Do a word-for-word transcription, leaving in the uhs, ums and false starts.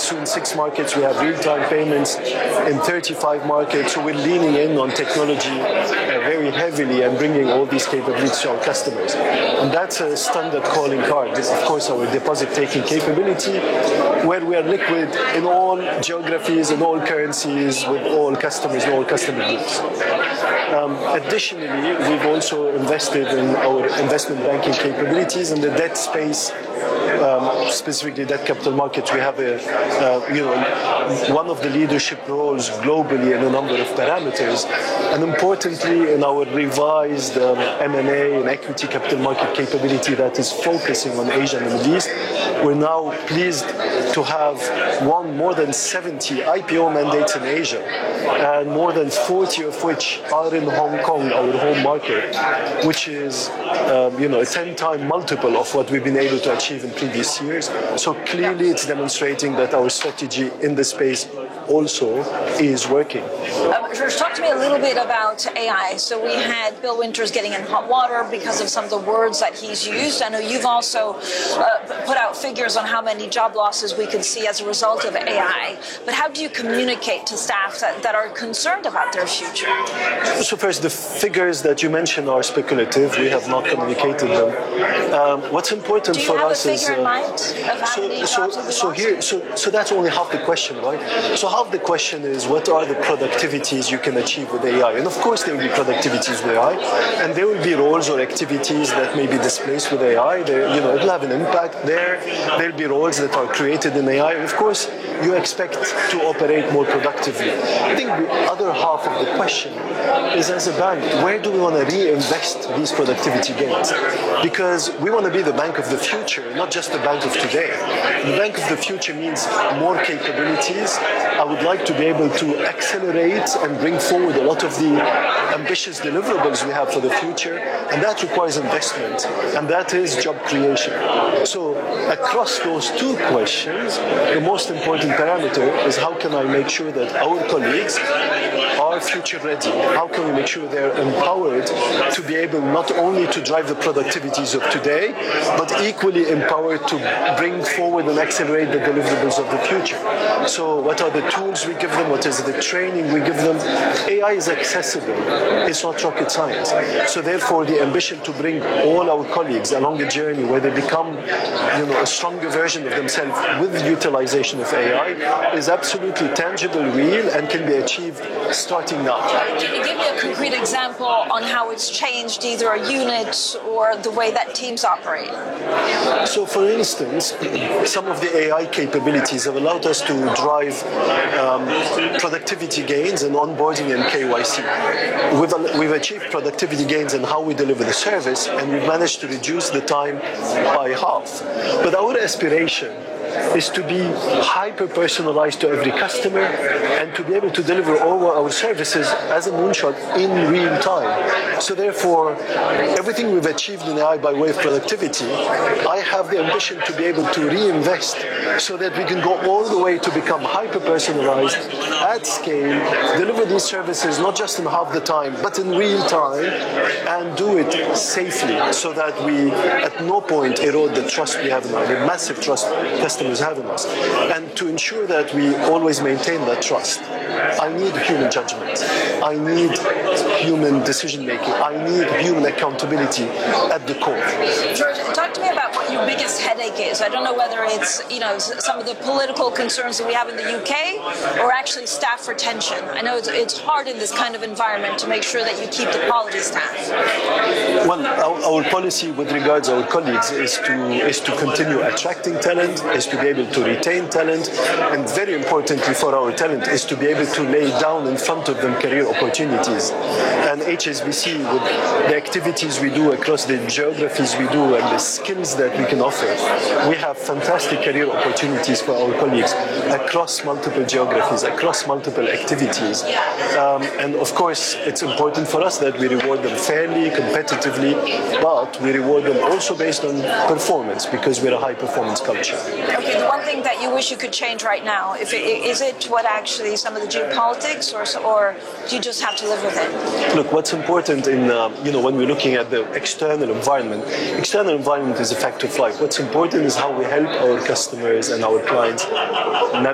soon six markets. We have real-time payments in thirty-five markets. So we're leaning in on technology uh, very heavily and bringing all these capabilities to our customers. And that's a standard calling card. This, of course, our deposit-taking capability, where we are liquid in all geographies, in all currencies, with all customers, and all customer groups. Um, additionally, we've also invested in our investment banking capabilities in the debt space. Um, specifically debt capital markets, we have a, uh, you know, one of the leadership roles globally in a number of parameters, and importantly in our revised um, M and A and equity capital market capability that is focusing on Asia and the Middle East. We're now pleased to have won more than seventy I P O mandates in Asia, and more than forty of which are in Hong Kong, our home market, which is um, you know, a ten-time multiple of what we've been able to achieve in previous years. So clearly it's demonstrating that our strategy in this space also is working. Um, George, talk to me a little bit about A I. So we had Bill Winters getting in hot water because of some of the words that he's used. I know you've also uh, put out figures on how many job losses we could see as a result of A I. But how do you communicate to staff that, that are concerned about their future? So first, the figures that you mentioned are speculative. We have not communicated them. Um, what's important for us is... Do you have a figure in mind of how many jobs will be lost? So here, so, so that's only half the question, right? So half the question is, what are the productivities you can achieve with A I? And of course there will be productivities with A I, and there will be roles or activities that may be displaced with A I. There, you know, it'll have an impact there. There'll be roles that are created in A I. And of course, you expect to operate more productively. I think the other half of the question is, as a bank, where do we want to reinvest these productivity gains? Because we want to be the bank of the future, not just the bank of today. The bank of the future means more capabilities. I would like to be able to accelerate and bring forward a lot of the ambitious deliverables we have for the future, and that requires investment, and that is job creation. So across those two questions, the most important parameter is, how can I make sure that our colleagues are future ready? How can we make sure they're empowered to be able not only to drive the productivities of today, but equally empowered to bring forward and accelerate the deliverables of the future? So what are the tools we give them? What is the training we give them? A I is accessible. It's not rocket science. So therefore, the ambition to bring all our colleagues along a journey where they become, you know, a stronger version of themselves with the utilization of A I is absolutely tangible, real, and can be achieved starting now. Can you give me a concrete example on how it's changed either a unit or the way that teams operate? So, for instance, some of the A I capabilities have allowed us to drive um, productivity gains in onboarding and K Y C. We've, we've achieved productivity gains in how we deliver the service, and we've managed to reduce the time by half. But our aspiration is to be hyper-personalized to every customer and to be able to deliver all our services as a moonshot in real time. So therefore, everything we've achieved in A I by way of productivity, I have the ambition to be able to reinvest so that we can go all the way to become hyper-personalized at scale, deliver these services not just in half the time, but in real time, and do it safely so that we at no point erode the trust we have in us, the massive trust customers have in us. And to ensure that we always maintain that trust, I need human judgment. I need human decision-making. I need human accountability at the core. George, talk to me about what your biggest headache is. I don't know whether it's, you know, some of the political concerns that we have in the U K or actually staff retention. I know it's, it's hard in this kind of environment to make sure that you keep the quality staff. Well, our, our policy with regards to our colleagues is to is to continue attracting talent, is to be able to retain talent, and very importantly for our talent is to be able to lay down in front of them career opportunities. And H S B C, with the activities we do across the geographies we do and the skills that we can offer, we have fantastic career opportunities for our colleagues across multiple geographies, across multiple activities. Um, and of course, it's important for us that we reward them fairly, competitively, but we reward them also based on performance, because we're a high-performance culture. Okay, the one thing that you wish you could change right now, if it, is it what actually some of the geopolitics, or or do you just have to live with it? Look, what's important in, um, you know, when we're looking at the external environment, external environment is a fact of life. What's important is how we help our customers and our clients